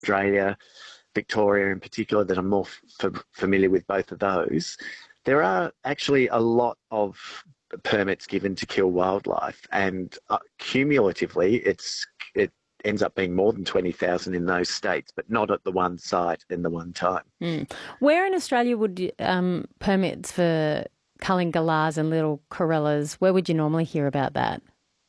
Australia, Victoria in particular, that I'm more familiar with both of those, there are actually a lot of permits given to kill wildlife, and cumulatively, it ends up being more than 20,000 in those states, but not at the one site in the one time. Mm. Where in Australia would permits for culling galahs and little corellas, where would you normally hear about that?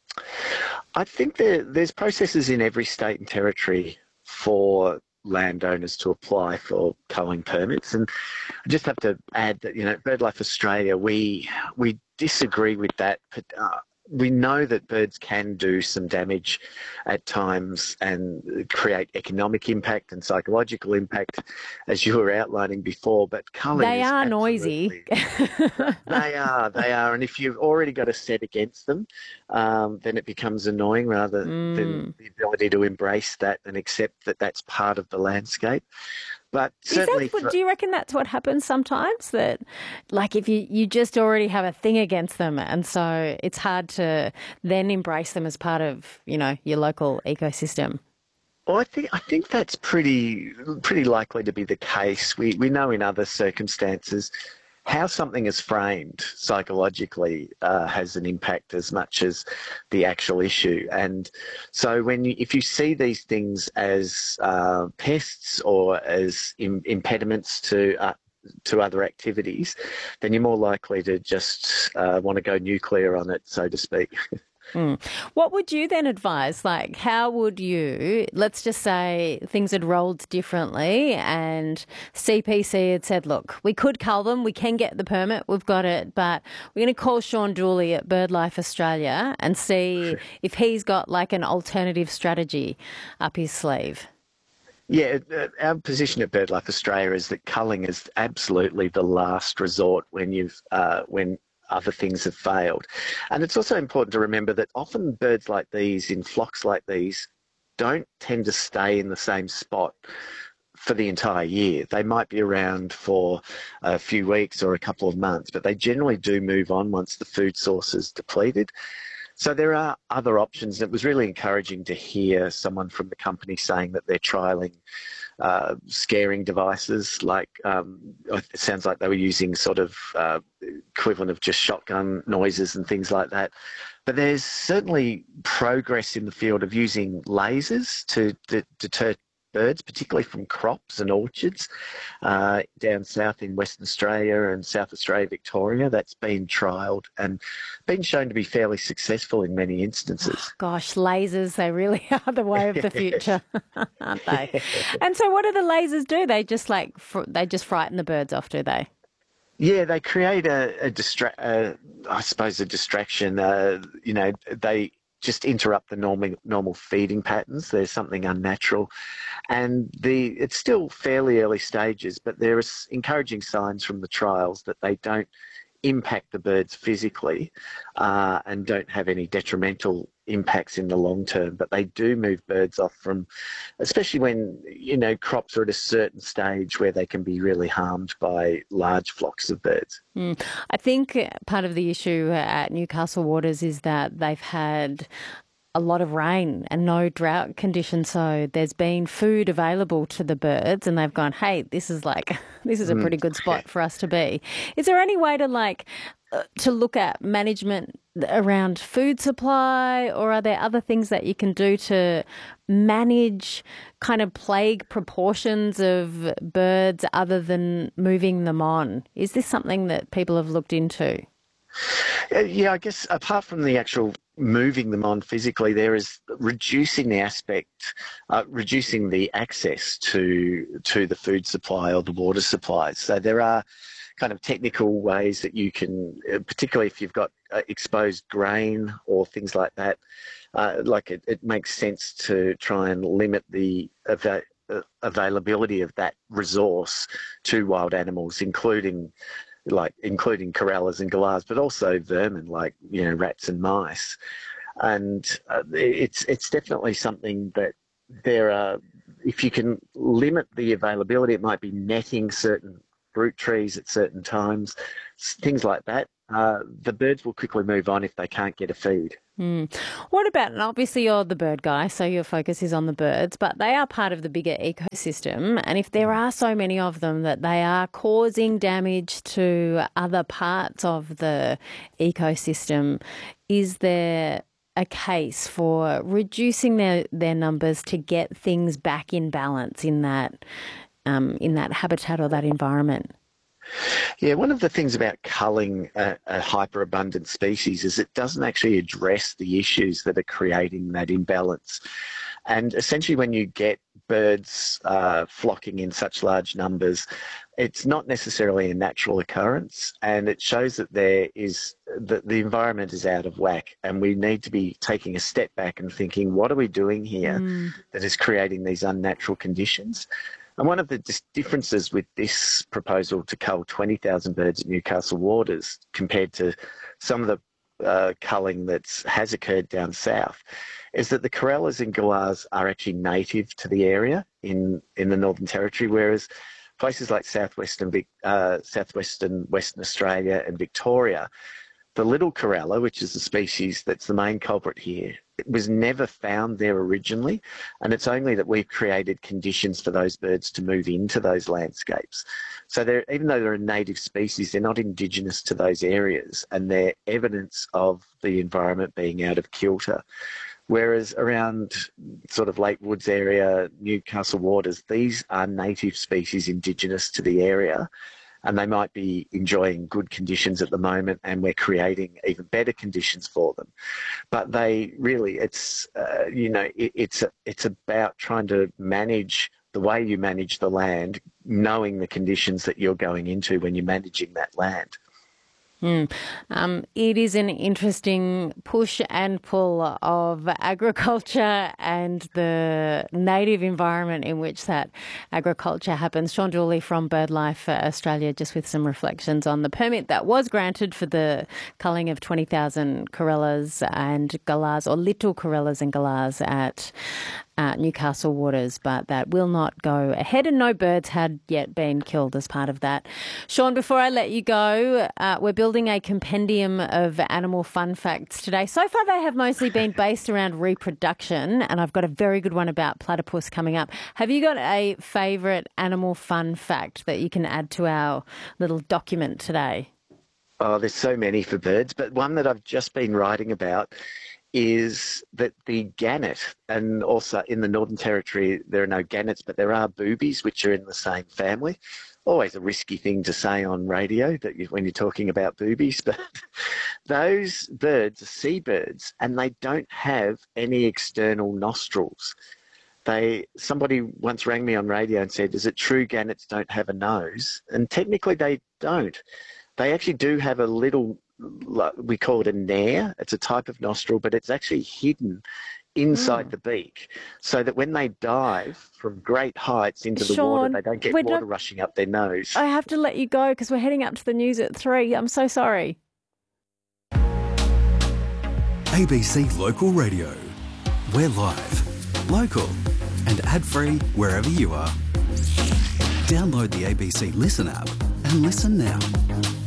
I think there's processes in every state and territory for landowners to apply for culling permits. And I just have to add that, BirdLife Australia, we disagree with that. But, we know that birds can do some damage at times and create economic impact and psychological impact, as you were outlining before. But culling They is are noisy. absolutely they are, and if you've already got a set against them, then it becomes annoying rather than Mm. the ability to embrace that and accept that that's part of the landscape. But Is that certainly, what, do you reckon that's what happens sometimes? That, like, if you just already have a thing against them, and so it's hard to then embrace them as part of, your local ecosystem? well, I think that's pretty likely to be the case. We know in other circumstances how something is framed psychologically has an impact as much as the actual issue. And so if you see these things as pests or as impediments to other activities, then you're more likely to just want to go nuclear on it, so to speak. Mm. What would you then advise? Like, how would you, let's just say things had rolled differently and CPC had said, look, we could cull them, we can get the permit, we've got it, but we're going to call Sean Dooley at BirdLife Australia and see if he's got like an alternative strategy up his sleeve. Yeah, our position at BirdLife Australia is that culling is absolutely the last resort when other things have failed. And it's also important to remember that often birds like these, in flocks like these, don't tend to stay in the same spot for the entire year. They might be around for a few weeks or a couple of months, but they generally do move on once the food source is depleted. So there are other options. It was really encouraging to hear someone from the company saying that they're trialling scaring devices, like it sounds like they were using sort of equivalent of just shotgun noises and things like that. But there's certainly progress in the field of using lasers to deter birds, particularly from crops and orchards down south in Western Australia and South Australia, Victoria. That's been trialled and been shown to be fairly successful in many instances. Gosh, lasers, they really are the way of the future, aren't they? And so what do the lasers do? They just they just frighten the birds off, do they? Yeah, they create I suppose, a distraction. They just interrupt the normal feeding patterns. There's something unnatural, and it's still fairly early stages, but there is encouraging signs from the trials that they don't impact the birds physically and don't have any detrimental impacts in the long term, but they do move birds off from, especially when, crops are at a certain stage where they can be really harmed by large flocks of birds. Mm. I think part of the issue at Newcastle Waters is that they've had a lot of rain and no drought conditions, so there's been food available to the birds and they've gone, hey, this is a pretty good spot for us to be. Is there any way to look at management around food supply, or are there other things that you can do to manage kind of plague proportions of birds other than moving them on? Is this something that people have looked into? Yeah, I guess apart from the actual moving them on physically, there is reducing the access to the food supply or the water supplies. So there are kind of technical ways that you can, particularly if you've got exposed grain or things like that, it makes sense to try and limit the availability of that resource to wild animals, including corellas and galahs, but also vermin like rats and mice. And it's definitely something that if you can limit the availability, it might be netting certain fruit trees at certain times, things like that. the birds will quickly move on if they can't get a feed. What about, and obviously you're the bird guy, so your focus is on the birds, but they are part of the bigger ecosystem. And if there are so many of them that they are causing damage to other parts of the ecosystem, is there a case for reducing their numbers to get things back in balance in that habitat or that environment? Yeah, one of the things about culling a hyperabundant species is it doesn't actually address the issues that are creating that imbalance. And essentially when you get birds flocking in such large numbers, it's not necessarily a natural occurrence, and it shows that the environment is out of whack, and we need to be taking a step back and thinking, what are we doing here that is creating these unnatural conditions? And one of the differences with this proposal to cull 20,000 birds at Newcastle Waters compared to some of the culling that has occurred down south is that the corellas and galahs are actually native to the area in the Northern Territory, whereas places like southwestern Western Australia and Victoria, the little corella, which is the species that's the main culprit here, it was never found there originally, and it's only that we've created conditions for those birds to move into those landscapes. So even though they're a native species, they're not indigenous to those areas, and they're evidence of the environment being out of kilter. Whereas around sort of Lake Woods area, Newcastle Waters, these are native species indigenous to the area, and they might be enjoying good conditions at the moment, and we're creating even better conditions for them. But they really, it's about trying to manage the way you manage the land, knowing the conditions that you're going into when you're managing that land. It is an interesting push and pull of agriculture and the native environment in which that agriculture happens. Shaun Dooley from BirdLife Australia, just with some reflections on the permit that was granted for the culling of 20,000 corellas and galahs, or little corellas and galahs at Newcastle Waters, but that will not go ahead, and no birds had yet been killed as part of that. Shaun, before I let you go, we're building a compendium of animal fun facts today. So far they have mostly been based around reproduction, and I've got a very good one about platypus coming up. Have you got a favourite animal fun fact that you can add to our little document today? Oh, there's so many for birds, but one that I've just been writing about is that the gannet, and also in the Northern Territory there are no gannets, but there are boobies, which are in the same family. Always a risky thing to say on radio when you're talking about boobies, but those birds are seabirds, and they don't have any external nostrils. Somebody once rang me on radio and said, is it true gannets don't have a nose? And technically they don't. They actually do have a little, we call it a nair. It's a type of nostril, but it's actually hidden inside the beak, so that when they dive from great heights into the water, they don't get water rushing up their nose. I have to let you go because we're heading up to the news at 3. I'm so sorry. ABC Local Radio. We're live, local and ad-free wherever you are. Download the ABC Listen app and listen now.